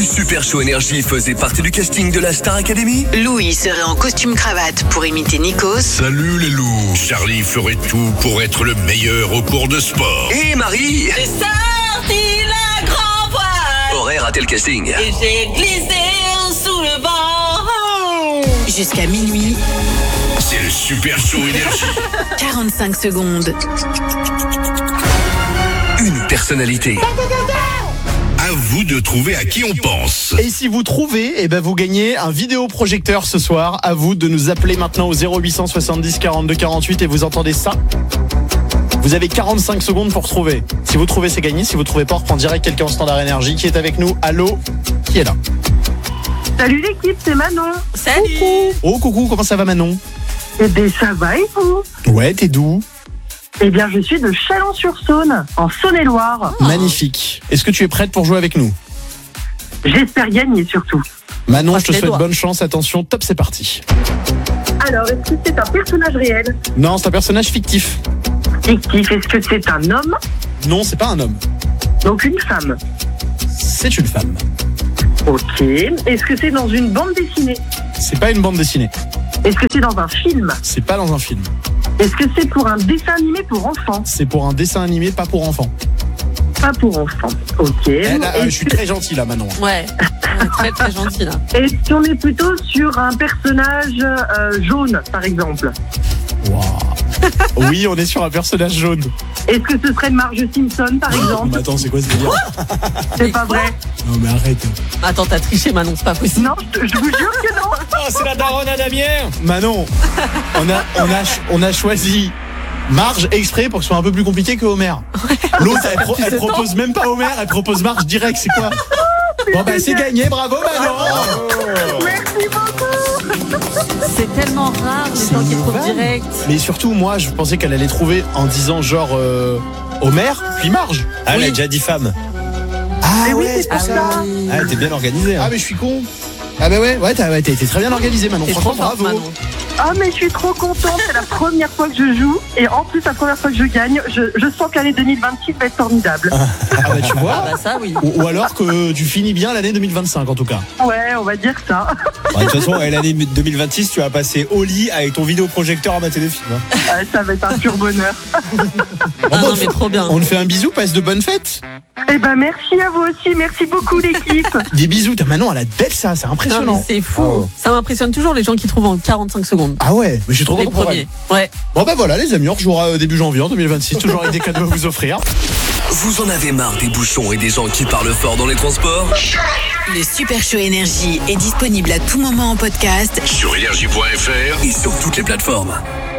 Super Show Énergie faisait partie du casting de la Star Academy? Louis serait en costume cravate pour imiter Nikos. Salut les loups. Charlie ferait tout pour être le meilleur au cours de sport. Et Marie J'ai sorti la grand voile aurait raté le casting. et j'ai glissé sous le vent. Jusqu'à minuit, C'est le Super Show Énergie. 45 secondes. Une personnalité. À vous de trouver à qui on pense. Et si vous trouvez, vous gagnez un vidéoprojecteur ce soir. À vous de nous appeler maintenant au 0800 70 42 48 et vous entendez ça. Vous avez 45 secondes pour trouver. Si vous trouvez, c'est gagné. Si vous trouvez pas, on reprend direct quelqu'un au standard énergie qui est avec nous. Allô? Qui est là? Salut l'équipe, c'est Manon. Salut. Oh, coucou, comment ça va Manon? Eh bien, ça va et vous? Ouais, t'es d'où? Eh bien, je suis de Chalon-sur-Saône, en Saône-et-Loire. Magnifique. Est-ce que tu es prête pour jouer avec nous? J'espère gagner surtout. Manon, Croise je te les souhaite doigts. bonne chance. Attention, top, c'est parti. Alors, est-ce que c'est un personnage réel? Non, c'est un personnage fictif. Fictif, est-ce que c'est un homme? Non, c'est pas un homme. Donc une femme. C'est une femme. Ok. Est-ce que c'est dans une bande dessinée? C'est pas une bande dessinée. Est-ce que c'est dans un film? C'est pas dans un film. Est-ce que c'est pour un dessin animé pour enfants? C'est pour un dessin animé, pas pour enfants. Pas pour enfants. Ok. Je suis très gentil là, Manon. Ouais, on est très très gentil là. Est-ce qu'on est plutôt sur un personnage jaune, par exemple? Wow. Oui, on est sur un personnage jaune. Est-ce que ce serait Marge Simpson, par exemple? Mais attends, c'est quoi ce délire? C'est pas vrai. Non, mais arrête. Attends, t'as triché Manon, c'est pas possible. Non, je vous jure que non. Oh, c'est la daronne à Damien. Manon, on a choisi Marge exprès pour que ce soit un peu plus compliqué que Homer. L'autre, elle propose même pas Homer, elle propose Marge direct, c'est quoi? Bon, c'est gagné, bravo Manon. Merci beaucoup. C'est tellement rare les C'est gens qui une trouvent vanne. direct. Mais surtout, moi, je pensais qu'elle allait trouver en disant genre Homer, puis Marge. Ah, elle Oui. a déjà dit femme. Ah Mais oui, ouais, c'est c'est pour pour ça. ça. Ah, elle était bien organisée. Ah, mais je suis con. Ah bah ouais, t'as été très bien organisé Manon, T'es franchement trop forte, bravo. Manon. Ah mais je suis trop contente, c'est la première fois que je joue et en plus la première fois que je gagne, je sens que l'année 2026 va être formidable. Ah bah tu Ah vois. bah ça oui. Ou alors que tu finis bien l'année 2025 en tout cas. Ouais, on va dire ça. Bah, de toute façon, l'année 2026, tu vas passer au lit avec ton vidéoprojecteur à mater des films. Hein. Ça va être un pur bonheur. Ah non mais trop bien. On te fait un bisou, passe de bonnes fêtes. Eh ben merci à vous aussi, merci beaucoup l'équipe. Des bisous, t'as Manon, elle a belle ça, c'est Non, impressionnant. mais c'est fou. Oh. Ça m'impressionne toujours les gens qui trouvent en 45 secondes. Ah ouais, mais je suis trop Les content pour elle. premiers. Ouais. Bon bah voilà les amis, on rejouera début janvier en 2026, toujours avec des cadeaux à vous offrir. Vous en avez marre des bouchons et des gens qui parlent fort dans les transports? Le Super Show Énergie est disponible à tout moment en podcast Sur énergie.fr. Et sur toutes les plateformes.